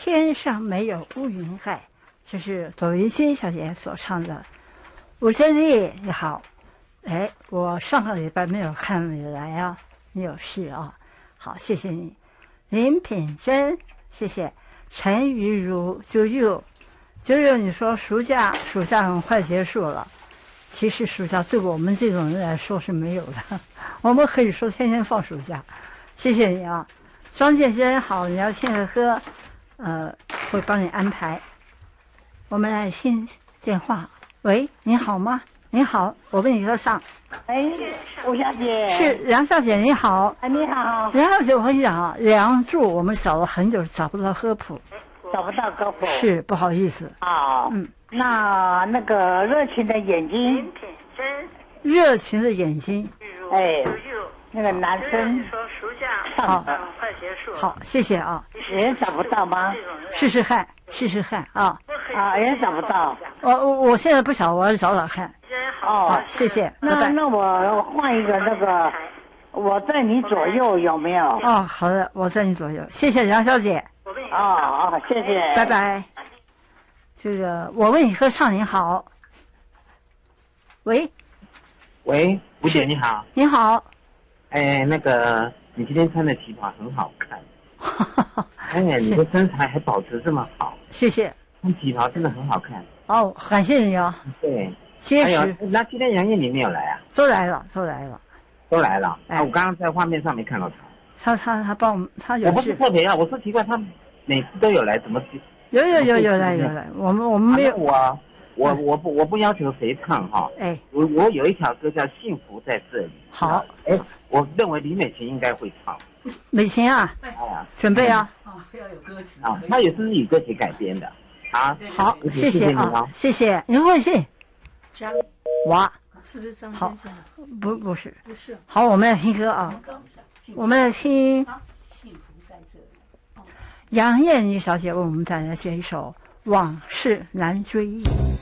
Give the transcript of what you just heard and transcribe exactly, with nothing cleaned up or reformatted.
天上没有乌云盖，这是左云君小姐所唱的。吴珍丽，你好。哎，我上个礼拜没有看你来啊，你有事啊？好，谢谢你。林品珍，谢谢。陈瑜如，九九，九九，你说暑假暑假很快结束了，其实暑假对我们这种人来说是没有的，我们可以说天天放暑假。谢谢你啊，庄建真好，你要听的歌，呃，会帮你安排。我们来听电话。喂，你好吗？你好，我为你歌唱。 哎，吴小姐。 是梁小姐，你好。 哎，你好。 梁小姐，我跟你讲啊，梁祝我们找了很久找不到歌谱， 找不到歌谱。 是不好意思。 哦， 嗯， 那那个热情的眼睛， 热情的眼睛。 哎，那个男生说暑假好快结束。 好，谢谢啊。 也找不到吗？ 试试看，试试看啊。 啊，也找不到。 我我我现在不晓得，我要找找看。 哦， 好，谢谢，拜拜。 那那我换一个那个，我在你左右有没有？ 哦，好的，我在你左右，谢谢梁小姐。 哦哦，谢谢， 拜拜。这个我为你歌唱，你好。喂， 喂，吴姐你好。 你好。 哎，那个你今天穿的旗袍很好看。哎，你的身材还保持这么好。 谢谢。 穿旗袍真的很好看。 哦，感谢你啊。 对。 结实。 那今天杨艳你没有来啊？ 都来了，都来了。 都来了。 哎， 啊，我刚刚在画面上没看到他。 他他他帮我们，他有事。 我不是特别啊，我说奇怪，他每次都有来，怎么？ 有有有有来有来，我们我们没有。 我我我不我不要求谁唱哈。 哎。 我我有一条歌叫《幸福在这里》。 好。 哎，我认为李美琴应该会唱。 美琴啊。 哎呀， 准备啊。 啊，要有歌词。 啊，他也是以歌曲改编的。啊， 好，谢谢啊，谢谢。您问信。 张。 哇。 是不是张先生？ 不不是。 不是。 好，我们来听歌啊。我们来听。 幸福在这里。 杨艳妮小姐为我们带来这一首《往事难追忆》。